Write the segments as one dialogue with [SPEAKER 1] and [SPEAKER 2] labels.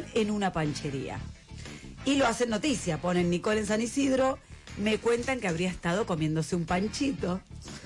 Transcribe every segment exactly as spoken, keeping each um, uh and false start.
[SPEAKER 1] Nicole en una panchería. Y lo hacen noticia, ponen Nicole en San Isidro, me cuentan que habría estado comiéndose un panchito.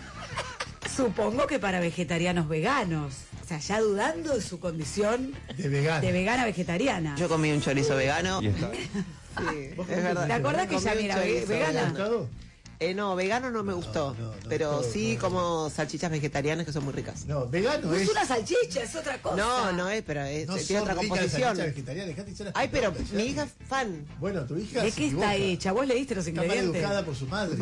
[SPEAKER 1] Supongo que para vegetarianos veganos. O sea, ya dudando de su condición
[SPEAKER 2] de vegana,
[SPEAKER 1] de vegana vegetariana.
[SPEAKER 3] Yo comí un chorizo vegano.
[SPEAKER 2] ¿Y está?
[SPEAKER 3] Sí, es verdad.
[SPEAKER 1] ¿Te acordás que ella era vegana?
[SPEAKER 3] Eh, no, vegano no me gustó, no, no, no, pero todo, sí no, como salchichas vegetarianas que son muy ricas.
[SPEAKER 2] No, vegano
[SPEAKER 1] no
[SPEAKER 2] es...
[SPEAKER 1] es una salchicha, es otra cosa.
[SPEAKER 3] No, no es, pero es,
[SPEAKER 2] no
[SPEAKER 3] tiene otra composición. Ay, pero
[SPEAKER 2] palabras,
[SPEAKER 3] mi hija es fan.
[SPEAKER 2] Bueno, tu hija
[SPEAKER 1] ¿de qué está hecha? ¿Vos leíste los ingredientes?
[SPEAKER 2] Está mal educada por su madre.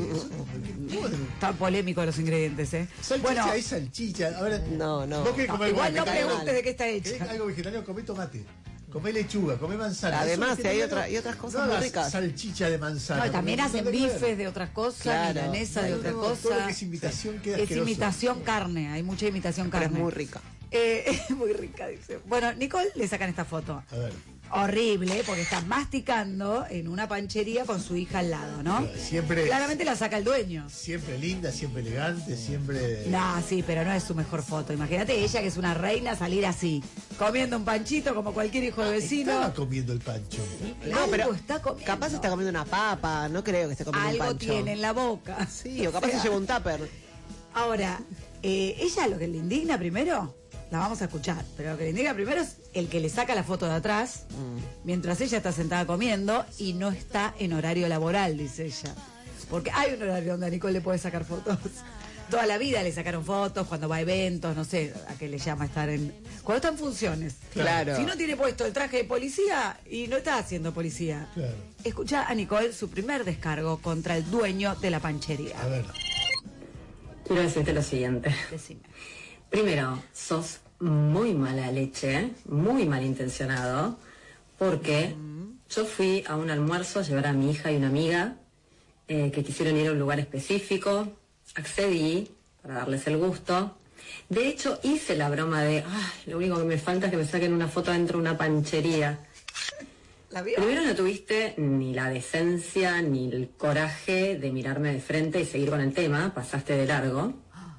[SPEAKER 1] Tan polémico los ingredientes, ¿eh?
[SPEAKER 2] Salchicha bueno, es salchicha. Ahora,
[SPEAKER 3] no, no.
[SPEAKER 2] ¿Vos querés comer
[SPEAKER 1] igual no preguntes de qué está hecha.
[SPEAKER 2] Algo vegetariano, comé tomate. Comé lechuga, comé manzana.
[SPEAKER 3] Además, si hay otra, y otras cosas
[SPEAKER 2] no
[SPEAKER 3] muy ricas.
[SPEAKER 2] Salchicha de manzana.
[SPEAKER 1] No, también hacen bifes de otras cosas, claro. milanesa no, de otra
[SPEAKER 2] no,
[SPEAKER 1] cosa.
[SPEAKER 2] Todo lo que es imitación queda
[SPEAKER 1] Es
[SPEAKER 2] asqueroso.
[SPEAKER 1] imitación carne, hay mucha imitación carne.
[SPEAKER 3] Pero es muy rica.
[SPEAKER 1] Eh, es muy rica, dice. Bueno, Nicole le sacan esta foto.
[SPEAKER 2] A ver.
[SPEAKER 1] Horrible, porque está masticando en una panchería con su hija al lado, ¿no?
[SPEAKER 2] Siempre.
[SPEAKER 1] Claramente la saca el dueño.
[SPEAKER 2] Siempre linda, siempre elegante, siempre.
[SPEAKER 1] No, sí, pero no es su mejor foto. Imagínate ella, que es una reina, salir así, comiendo un panchito como cualquier hijo de vecino.
[SPEAKER 2] Estaba comiendo el pancho.
[SPEAKER 3] No,
[SPEAKER 1] Algo
[SPEAKER 3] pero
[SPEAKER 1] está comiendo.
[SPEAKER 3] Capaz está comiendo una papa, no creo que esté comiendo
[SPEAKER 1] Algo
[SPEAKER 3] un pancho.
[SPEAKER 1] tiene en la boca.
[SPEAKER 3] Sí, o capaz o sea, se lleva un tupper.
[SPEAKER 1] Ahora, eh, ella lo que le indigna primero, la vamos a escuchar, pero lo que le indigna primero es el que le saca la foto de atrás, mm. mientras ella está sentada comiendo y no está en horario laboral, dice ella. Porque hay un horario donde a Nicole le puede sacar fotos. Toda la vida le sacaron fotos, cuando va a eventos, no sé, a qué le llama estar en... Cuando está en funciones.
[SPEAKER 3] Claro.
[SPEAKER 1] Si no tiene puesto el traje de policía y no está haciendo policía.
[SPEAKER 2] Claro.
[SPEAKER 1] Escucha a Nicole su primer descargo contra el dueño de la panchería.
[SPEAKER 2] A ver.
[SPEAKER 4] Quiero decirte lo siguiente.
[SPEAKER 1] Decime.
[SPEAKER 4] Primero, sos muy mala leche, muy malintencionado, porque mm. yo fui a un almuerzo a llevar a mi hija y una amiga eh, que quisieron ir a un lugar específico, accedí para darles el gusto. De hecho, hice la broma de, ay, lo único que me falta es que me saquen una foto dentro de una panchería.
[SPEAKER 1] ¿La vio?
[SPEAKER 4] Primero no tuviste ni la decencia ni el coraje de mirarme de frente y seguir con el tema, pasaste de largo,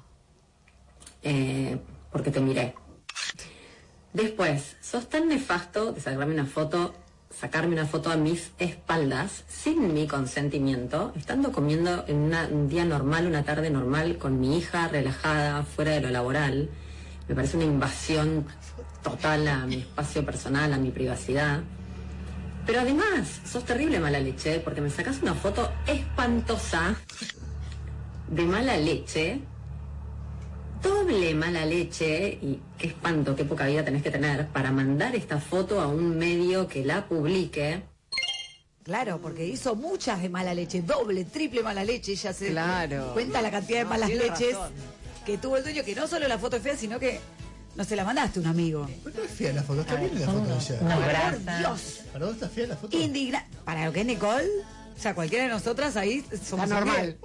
[SPEAKER 4] eh, porque te miré. Después, sos tan nefasto de sacarme una foto, sacarme una foto a mis espaldas, sin mi consentimiento, estando comiendo en una, un día normal, una tarde normal, con mi hija relajada, fuera de lo laboral. Me parece una invasión total a mi espacio personal, a mi privacidad. Pero además, sos terrible mala leche, porque me sacás una foto espantosa de mala leche, doble mala leche, y qué espanto, qué poca vida tenés que tener para mandar esta foto a un medio que la publique.
[SPEAKER 1] Claro, porque hizo muchas de mala leche, doble, triple mala leche, ella se
[SPEAKER 3] claro.
[SPEAKER 1] cuenta la cantidad de
[SPEAKER 3] no,
[SPEAKER 1] malas leches
[SPEAKER 3] razón.
[SPEAKER 1] que tuvo el dueño, que no solo la foto es fea, sino que no se la mandaste a un amigo.
[SPEAKER 2] Pero no es fea la foto, está bien la foto ella.
[SPEAKER 1] No, por Dios.
[SPEAKER 2] ¿Para vos está fea la foto?
[SPEAKER 1] Indigna. Para lo que es Nicole, o sea, cualquiera de nosotras ahí somos
[SPEAKER 3] está normal.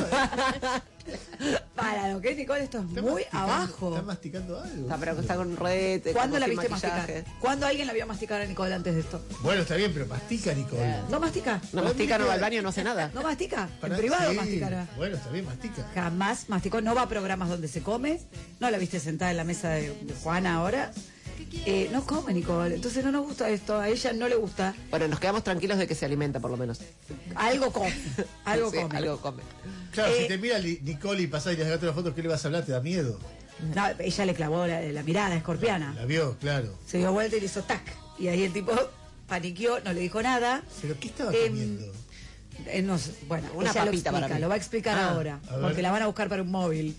[SPEAKER 1] Para lo que es Nicole, esto es
[SPEAKER 2] está
[SPEAKER 1] muy
[SPEAKER 2] abajo.
[SPEAKER 1] abajo.
[SPEAKER 2] Está masticando algo.
[SPEAKER 3] Está, pero está con red.
[SPEAKER 1] ¿Cuándo la viste masticar? ¿Cuándo alguien la vio masticar a Nicole antes de esto?
[SPEAKER 2] Bueno, está bien, pero mastica, Nicole.
[SPEAKER 1] ¿No mastica?
[SPEAKER 3] No mastica, no va al baño, no hace nada.
[SPEAKER 1] ¿No mastica?
[SPEAKER 2] Para,
[SPEAKER 1] en privado
[SPEAKER 2] sí.
[SPEAKER 1] masticará.
[SPEAKER 2] Bueno, está bien, mastica.
[SPEAKER 1] Jamás masticó, no va a programas donde se come. ¿No la viste sentada en la mesa de, de Juana ahora? Eh, no come, Nicole. Entonces no nos gusta esto. A ella no le gusta.
[SPEAKER 3] Bueno, nos quedamos tranquilos de que se alimenta, por lo menos.
[SPEAKER 1] Algo come. Algo
[SPEAKER 3] sí,
[SPEAKER 1] come.
[SPEAKER 3] Algo come.
[SPEAKER 2] Claro,
[SPEAKER 1] Eh,
[SPEAKER 2] si te mira Nicole y pasás y le sacaste una foto, ¿qué le vas a hablar? ¿Te da miedo?
[SPEAKER 1] No, ella le clavó la, la mirada escorpiana.
[SPEAKER 2] La vio, claro.
[SPEAKER 1] Se dio vuelta y le hizo tac. Y ahí el tipo paniqueó, no le dijo nada.
[SPEAKER 2] ¿Pero qué estaba
[SPEAKER 1] Eh,
[SPEAKER 2] comiendo?
[SPEAKER 1] Eh, no sé, bueno,
[SPEAKER 3] Una
[SPEAKER 1] ella lo
[SPEAKER 3] papita
[SPEAKER 1] explica,
[SPEAKER 3] para mí.
[SPEAKER 1] lo va a explicar
[SPEAKER 3] Ah,
[SPEAKER 1] ahora,
[SPEAKER 2] a ver.
[SPEAKER 1] porque la van a buscar para un móvil.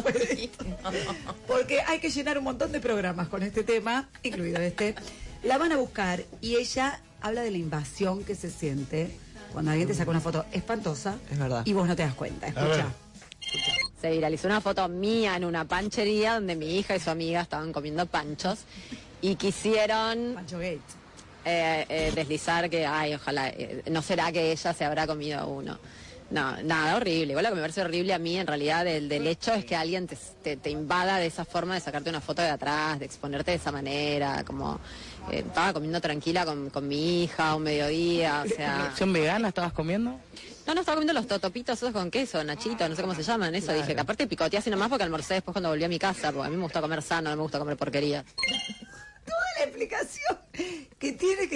[SPEAKER 1] Porque hay que llenar un montón de programas con este tema, incluido este. La van a buscar y ella habla de la invasión que se siente cuando alguien te saca una foto espantosa.
[SPEAKER 3] Es verdad.
[SPEAKER 1] Y vos no te das cuenta.
[SPEAKER 2] A ver.
[SPEAKER 1] Escucha.
[SPEAKER 5] Se viralizó una foto mía en una panchería donde mi hija y su amiga estaban comiendo panchos y quisieron
[SPEAKER 1] Pancho Gate.
[SPEAKER 5] eh, eh, deslizar que, ay, ojalá, eh, no será que ella se habrá comido uno. No, nada, horrible. Igual lo que me parece horrible a mí, en realidad, del, del hecho es que alguien te, te, te invada de esa forma de sacarte una foto de atrás, de exponerte de esa manera, como... Eh, estaba comiendo tranquila con, con mi hija un mediodía, o sea...
[SPEAKER 6] ¿Son vegana estabas comiendo?
[SPEAKER 5] No, no, estaba comiendo los totopitos esos con queso, nachito, no sé cómo se llaman, eso. Claro. Dije que aparte picoteé así nomás porque almorcé después cuando volví a mi casa, porque a mí me gusta comer sano, no me gusta comer porquería.
[SPEAKER 1] Toda la explicación que tiene que